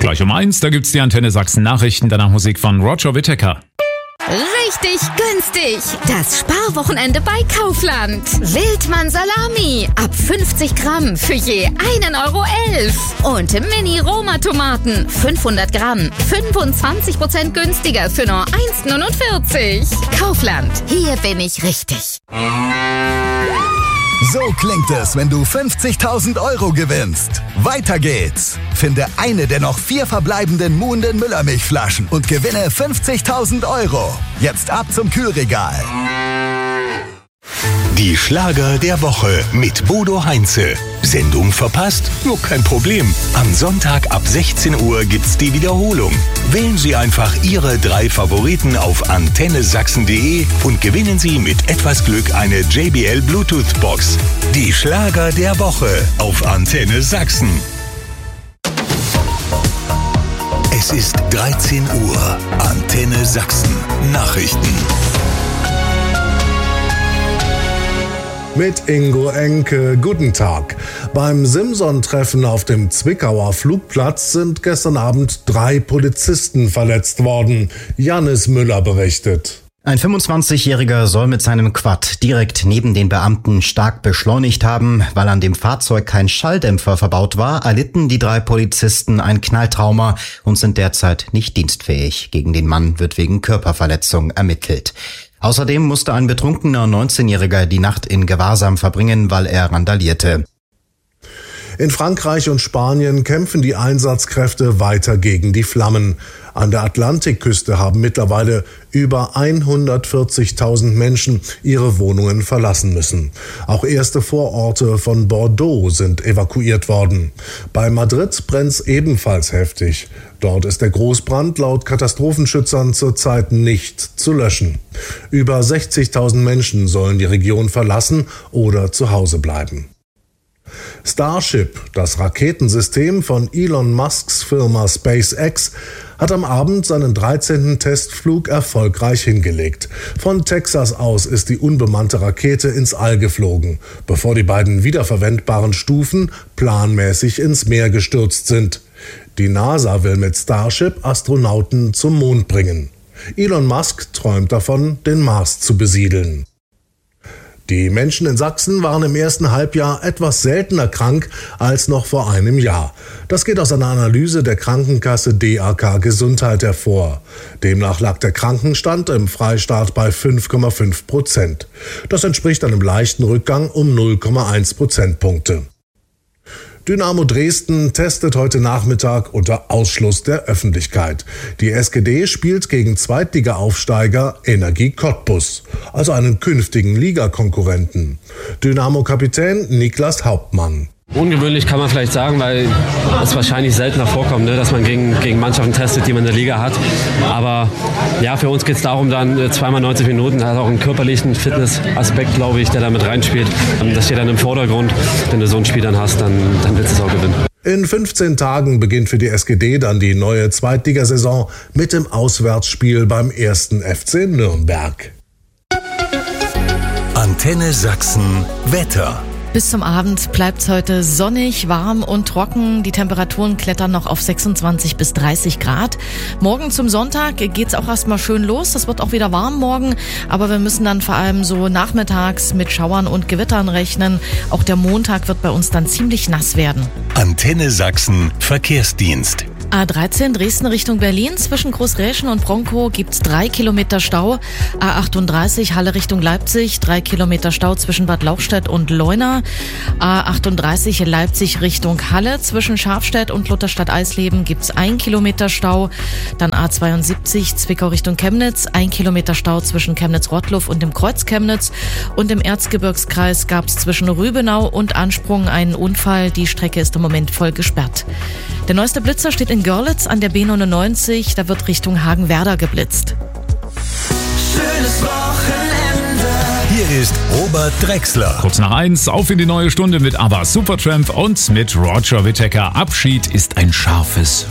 Gleich um 1, da gibt's die Antenne Sachsen Nachrichten, danach Musik von Roger Whittaker. Richtig günstig! Das Sparwochenende bei Kaufland. Wildmann Salami ab 50 Gramm für je 1,11 € und Mini-Roma-Tomaten 500 Gramm 25% günstiger für nur 1,49 €. Kaufland, hier bin ich richtig. So klingt es, wenn du 50.000 € gewinnst. Weiter geht's. Finde eine der noch 4 verbleibenden Muhnden Müllermilchflaschen und gewinne 50.000 €. Jetzt ab zum Kühlregal. Die Schlager der Woche mit Bodo Heinze. Sendung verpasst? Nur kein Problem. Am Sonntag ab 16 Uhr gibt's die Wiederholung. Wählen Sie einfach Ihre 3 Favoriten auf antennesachsen.de und gewinnen Sie mit etwas Glück eine JBL Bluetooth Box. Die Schlager der Woche auf Antenne Sachsen. Es ist 13 Uhr. Antenne Sachsen. Nachrichten. Mit Ingo Enke, guten Tag. Beim Simson-Treffen auf dem Zwickauer Flugplatz sind gestern Abend 3 Polizisten verletzt worden. Janis Müller berichtet. Ein 25-Jähriger soll mit seinem Quad direkt neben den Beamten stark beschleunigt haben. Weil an dem Fahrzeug kein Schalldämpfer verbaut war, erlitten die 3 Polizisten ein Knalltrauma und sind derzeit nicht dienstfähig. Gegen den Mann wird wegen Körperverletzung ermittelt. Außerdem musste ein betrunkener 19-Jähriger die Nacht in Gewahrsam verbringen, weil er randalierte. In Frankreich und Spanien kämpfen die Einsatzkräfte weiter gegen die Flammen. An der Atlantikküste haben mittlerweile über 140.000 Menschen ihre Wohnungen verlassen müssen. Auch erste Vororte von Bordeaux sind evakuiert worden. Bei Madrid brennt's ebenfalls heftig. Dort ist der Großbrand laut Katastrophenschützern zurzeit nicht zu löschen. Über 60.000 Menschen sollen die Region verlassen oder zu Hause bleiben. Starship, das Raketensystem von Elon Musks Firma SpaceX, hat am Abend seinen 13. Testflug erfolgreich hingelegt. Von Texas aus ist die unbemannte Rakete ins All geflogen, bevor die beiden wiederverwendbaren Stufen planmäßig ins Meer gestürzt sind. Die NASA will mit Starship Astronauten zum Mond bringen. Elon Musk träumt davon, den Mars zu besiedeln. Die Menschen in Sachsen waren im ersten Halbjahr etwas seltener krank als noch vor einem Jahr. Das geht aus einer Analyse der Krankenkasse DAK Gesundheit hervor. Demnach lag der Krankenstand im Freistaat bei 5,5%. Das entspricht einem leichten Rückgang um 0,1 Prozentpunkte. Dynamo Dresden testet heute Nachmittag unter Ausschluss der Öffentlichkeit. Die SGD spielt gegen Zweitliga-Aufsteiger Energie Cottbus, also einen künftigen Ligakonkurrenten. Dynamo-Kapitän Niklas Hauptmann. Ungewöhnlich kann man vielleicht sagen, weil es wahrscheinlich seltener vorkommt, dass man gegen Mannschaften testet, die man in der Liga hat. Aber ja, für uns geht es darum, dann zweimal 90 Minuten, da hat auch einen körperlichen Fitnessaspekt, glaube ich, der da mit reinspielt. Das steht dann im Vordergrund. Wenn du so ein Spiel dann hast, dann willst du es auch gewinnen. In 15 Tagen beginnt für die SGD dann die neue Zweitligasaison mit dem Auswärtsspiel beim 1. FC Nürnberg. Antenne Sachsen Wetter. Bis zum Abend bleibt's heute sonnig, warm und trocken. Die Temperaturen klettern noch auf 26 bis 30 Grad. Morgen zum Sonntag geht's auch erstmal schön los. Das wird auch wieder warm morgen. Aber wir müssen dann vor allem so nachmittags mit Schauern und Gewittern rechnen. Auch der Montag wird bei uns dann ziemlich nass werden. Antenne Sachsen Verkehrsdienst. A13 Dresden Richtung Berlin. Zwischen Großräschen und Bronkow gibt's 3 Kilometer Stau. A38 Halle Richtung Leipzig. 3 Kilometer Stau zwischen Bad Lauchstädt und Leuna. A38 Leipzig Richtung Halle. Zwischen Schafstedt und Lutherstadt-Eisleben gibt's 1 Kilometer Stau. Dann A72 Zwickau Richtung Chemnitz. 1 Kilometer Stau zwischen Chemnitz-Rottluff und dem Kreuz Chemnitz. Und im Erzgebirgskreis gab's zwischen Rübenau und Ansprung einen Unfall. Die Strecke ist im Moment voll gesperrt. Der neueste Blitzer steht in Görlitz an der B99. Da wird Richtung Hagenwerder geblitzt. Schönes Wochenende. Hier ist Robert Drexler. Kurz nach 1, auf in die neue Stunde mit ABBA, Supertramp und mit Roger Whittaker. Abschied ist ein scharfes